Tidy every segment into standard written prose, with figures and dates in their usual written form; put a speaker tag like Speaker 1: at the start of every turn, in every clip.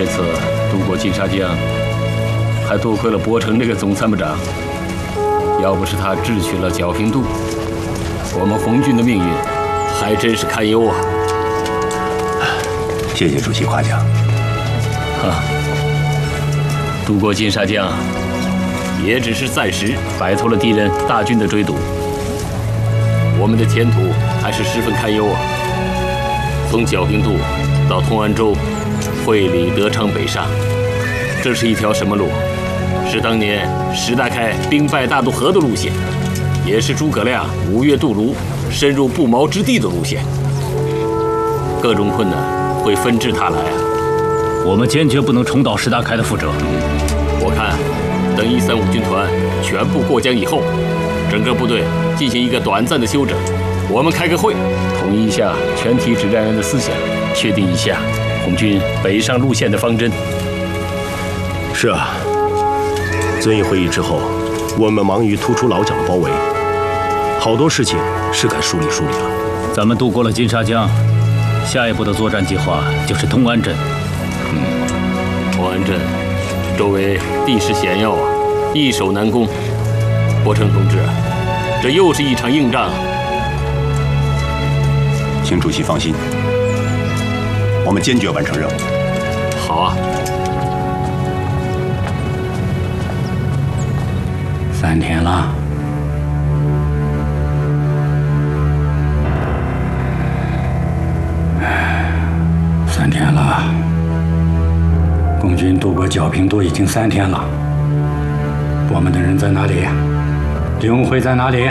Speaker 1: 这次渡过金沙江，还多亏了博成这个总参谋长。要不是他智取了剿平渡，我们红军的命运还真是堪忧啊！
Speaker 2: 谢谢主席夸奖。
Speaker 1: 渡过金沙江，也只是暂时摆脱了敌人大军的追堵，我们的前途还是十分堪忧啊！从剿平渡到通安州、会理、德昌、北上，这是一条什么路？是当年石达开兵败大渡河的路线，也是诸葛亮5月渡泸，深入不毛之地的路线。各种困难会纷至沓来啊！
Speaker 3: 我们坚决不能重蹈石达开的覆辙。
Speaker 1: 我看，等135军团全部过江以后，整个部队进行一个短暂的休整，我们开个会，统一一下全体指战员的思想，确定一下红军北上路线的方针。
Speaker 4: 是啊。遵义会议之后，我们忙于突出老蒋的包围，好多事情是该梳理梳理了。
Speaker 3: 咱们渡过了金沙江，下一步的作战计划就是通安镇。
Speaker 1: 通安镇周围地势险要啊，易守难攻。博成同志，这又是一场硬仗。
Speaker 2: 请主席放心，我们坚决完成任务。
Speaker 1: 好啊。
Speaker 5: 3天了，3天了。共军渡过剿平渡已经3天了，我们的人在哪里？李文辉在哪里？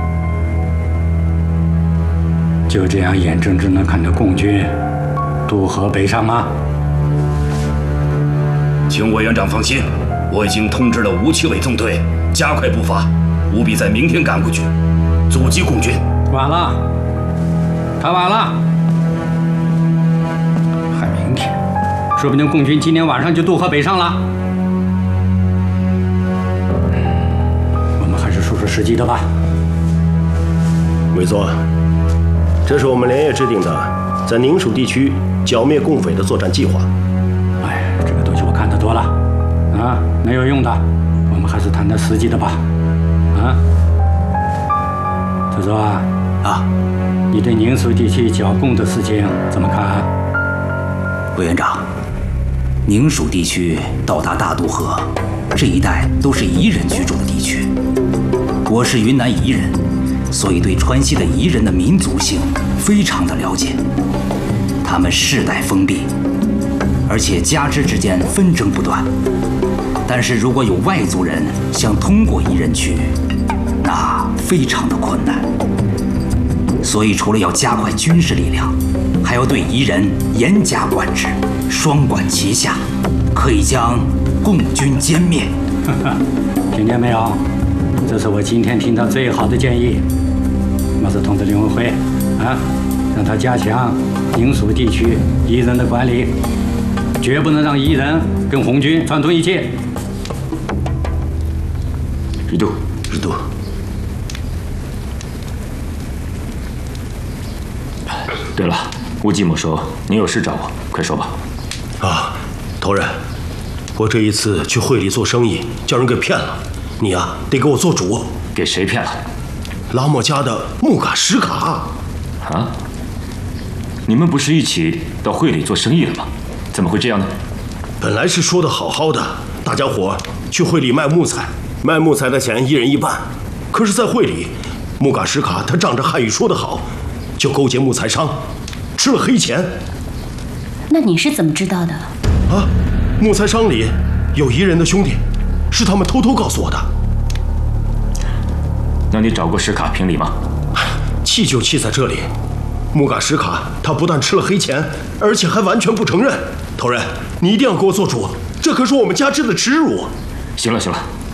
Speaker 5: 就这样眼睁睁地看着共军渡河北上吗？
Speaker 6: 请委员长放心，我已经通知了吴奇伟纵队加快步伐，务必在明天赶过去，阻击共军。
Speaker 5: 晚了，太晚了，还明天，说不定共军今天晚上就渡河北上了。我们还是说说实际的吧。
Speaker 4: 委座，这是我们连夜制定的在宁蜀地区剿灭共匪的作战计划。
Speaker 5: 哎，这个东西我看得多了，啊，没有用的。我们还是谈谈实际的吧，啊，泽泽啊，你对宁蜀地区剿共的事情怎么看？
Speaker 7: 委员长，宁蜀地区到达大渡河这一带都是彝人居住的地区，我是云南彝人，所以对川西的彝人的民族性非常的了解。他们世代封闭，而且家支之间纷争不断。但是如果有外族人想通过彝人区，那非常的困难。所以除了要加快军事力量，还要对彝人严加管制，双管齐下，可以将共军歼灭。
Speaker 5: 听见没有？这是我今天听到最好的建议。毛泽通的李文辉啊，让他加强宁蜀地区彝人的管理，绝不能让彝人跟红军串通一气。
Speaker 2: 日度，
Speaker 4: 日度。
Speaker 6: 对了，吴继某说您有事找我，快说吧。
Speaker 4: 啊，头人，我这一次去会里做生意，叫人给骗了，你呀得给我做主。
Speaker 6: 给谁骗了？
Speaker 4: 拉莫家的木嘎什卡。
Speaker 6: 啊？你们不是一起到会里做生意了吗？怎么会这样呢？
Speaker 4: 本来是说的好好的，大家伙去会里卖木材，卖木材的钱一人一半。可是，在会里，木嘎什卡他仗着汉语说得好，就勾结木材商，吃了黑钱。
Speaker 8: 那你是怎么知道的？
Speaker 4: 啊，木材商里有彝人的兄弟，是他们偷偷告诉我的。
Speaker 6: 那你找过什卡评理吗？
Speaker 4: 气就气在这里，木嘎什卡他不但吃了黑钱，而且还完全不承认。头人，你一定要给我做主，这可是我们家支的耻辱。
Speaker 6: 行了行了，